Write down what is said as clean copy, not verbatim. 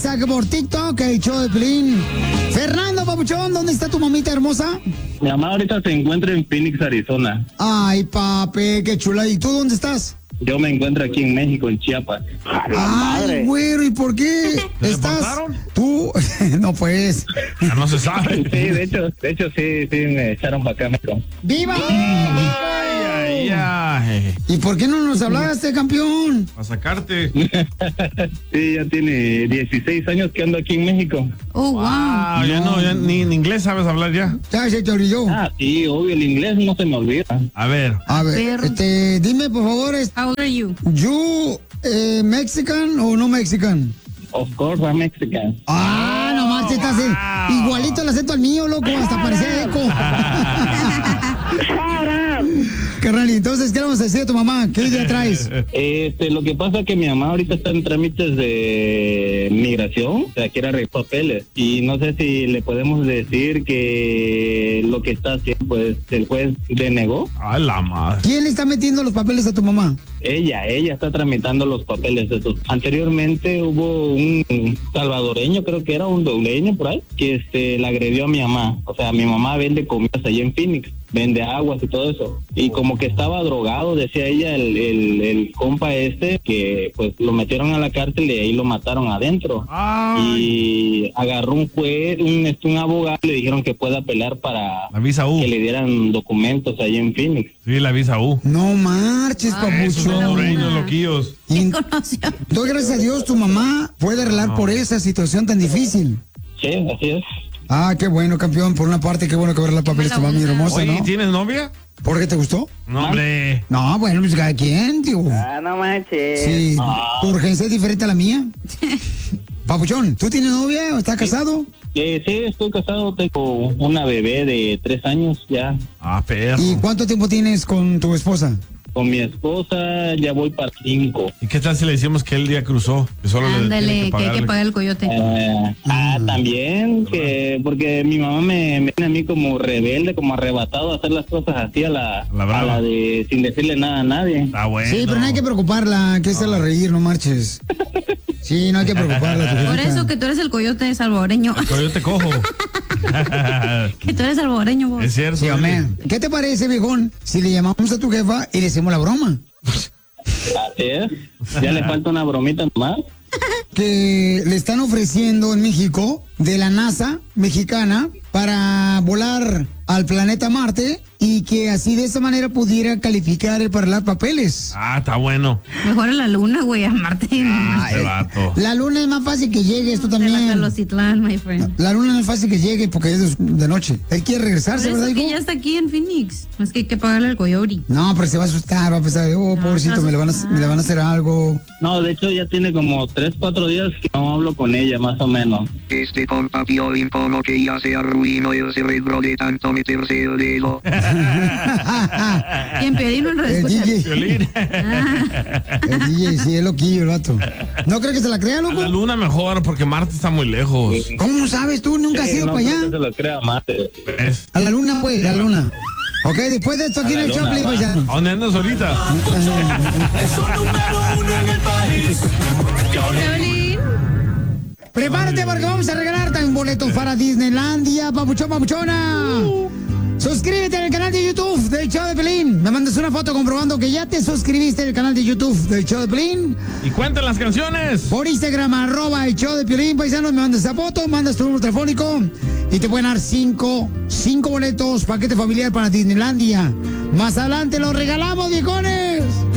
mensaje por TikTok, el show de Piolín. Fernando, papuchón, ¿dónde está tu mamita hermosa? Mi mamá ahorita se encuentra en Phoenix, Arizona. Ay, papi, qué chula. ¿Y tú dónde estás? Yo me encuentro aquí en México, en Chiapas. Ay, güero, ¿y por qué estás? Tú, no pues. Ya no se sabe. Sí, de hecho sí me echaron para acá, México. ¡Viva! Ay, ay. ¿Y por qué no nos hablaste, campeón? Para sacarte. Sí, ya tiene 16 años que ando aquí en México. Oh, wow. Ah, ya no, ya ni en inglés sabes hablar ya. Ya se te olvidó. Ah, sí, obvio, el inglés no se me olvida. A ver. A ver, dime por favor, How old are you? ¿you Mexican o no Mexican? Of course, I'm Mexican. Ah, nomás te estás igualito el acento al mío, loco, hasta parecía eco. Carnal, entonces, ¿qué le vamos a decir a tu mamá? ¿Qué idea traes? Lo que pasa es que mi mamá ahorita está en trámites de migración, o sea, quiere arreglar papeles. Y no sé si le podemos decir que lo que está haciendo, pues, el juez denegó. Ay, la madre. ¿Quién le está metiendo los papeles a tu mamá? Ella está tramitando los papeles esos. Anteriormente hubo un salvadoreño, creo que era un hondureño por ahí, que la agredió a mi mamá. O sea, mi mamá vende comidas allá en Phoenix, vende aguas y todo eso. Y como que estaba drogado, decía ella, el compa que pues lo metieron a la cárcel y ahí lo mataron adentro. Ay. Y agarró un juez, un abogado, le dijeron que pueda apelar para La visa U. que le dieran documentos allá en Phoenix. Sí, la visa U. No marches, Esos papuchón. hondureños loquillos. Y ¿Te conoció? doy gracias a Dios, tu mamá puede arreglar por esa situación tan difícil. Sí, así es. Ah, qué bueno, campeón. Por una parte, qué bueno que ver los papeles de tu mami hermosa, Oye, ¿no? ¿tienes novia? ¿Por qué te gustó? No, hombre. No, bueno, pues cada quien, tío. Ah, no manches. Sí, tu urgencia es diferente a la mía. Papuchón, ¿tú tienes novia o estás casado? Sí, estoy casado, tengo una bebé de 3 años ya. Ah, perro. ¿Y cuánto tiempo tienes con tu esposa? Con mi esposa ya voy para 5. ¿Y qué tal si le decimos que él ya cruzó? Que solo le tiene Ándale, que que hay que pagarle. pagar el coyote. También, porque mi mamá me tiene a mí como rebelde, como arrebatado a hacer las cosas así a la brava. de sin decirle nada a nadie. Ah, bueno. Sí, pero no hay que preocuparla, hay que hacerla reír, no marches. Sí, no hay que preocuparla. tu Por jefita. eso que tú eres el coyote salvadoreño. Pero yo te cojo. Que tú eres salvadoreño, vos. Es cierto. Sí, hombre. ¿Qué te parece, viejón, si le llamamos a tu jefa y le hacemos la broma? Así es. Ya le falta una bromita más. Que le están ofreciendo en México de la NASA mexicana para volar al planeta Marte y que así de esa manera pudiera calificar para los papeles. Ah, está bueno. Mejor a la luna, güey, a Marte. Este vato. La luna es más fácil que llegue, esto De la también. Calocitlán, my friend. La luna no es fácil que llegue porque es de noche. Él quiere Por regresarse, eso ¿verdad, que hijo? ya está aquí en Phoenix. Es que hay que pagarle el coyote. No, pero se va a asustar, va a pensar, oh, pobrecito, me le van a hacer algo. No, de hecho ya tiene como 3, 4 días que no hablo con ella, más o menos. Este compa Piolín como que ya se arruinó el cerebro de tanto meterse el dedo. ¿Quién Piolín no lo El escucha? DJ. Violín. El DJ, sí, es loquillo el vato. ¿No crees que se la crea, A loco? la luna mejor porque Marte está muy lejos. ¿Cómo sabes tú? ¿Nunca has ido no para creo allá? que se lo crea más. ¿Ves? A la luna, pues, a la luna. Ok, después de esto aquí en el luna, Choplin, va. pues ya. ¿A dónde andas ahorita? Piolín. Prepárate porque vamos a regalar también boletos para Disneylandia, papuchón, papuchona. Suscríbete al canal de YouTube del Show de Pelín. Me mandas una foto comprobando que ya te suscribiste al canal de YouTube del Show de Pelín. Y cuenten las canciones. Por Instagram, @el Show de Pelín, paisanos, me mandas esa foto, mandas tu número telefónico y te pueden dar cinco boletos, paquete familiar para Disneylandia. Más adelante los regalamos, viejones.